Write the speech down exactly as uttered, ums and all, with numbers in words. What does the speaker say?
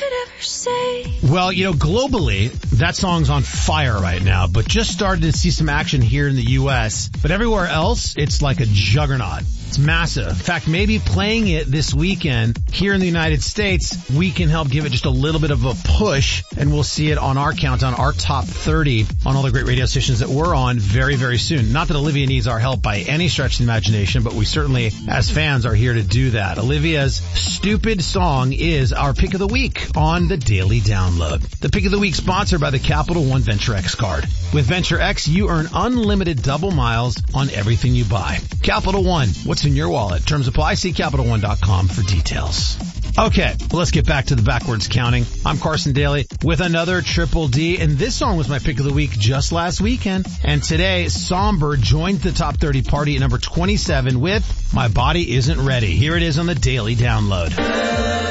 could ever say. Well, you know, globally, that song's on fire right now, but just started to see some action here in the U S. But everywhere else, it's like a juggernaut. It's massive. In fact, maybe playing it this weekend here in the United States, we can help give it just a little bit of a push, and we'll see it on our countdown, our top thirty on all the great radio stations that we're on very, very soon. Not that Olivia needs our help by any stretch of the imagination, but we certainly, as fans, are here to do that. Olivia's Stupid Song is our pick of the week on the Daily Download. The pick of the week sponsored by the Capital One Venture X card. With Venture X, you earn unlimited double miles on everything you buy. Capital One, what's in your wallet? Terms apply. See Capital One dot com for details. Okay, well, let's get back to the backwards counting. I'm Carson Daly with another Triple D, and this song was my pick of the week just last weekend. And today, Somber joined the top thirty party at number twenty-seven with My Body Isn't Ready. Here it is on the Daily Download.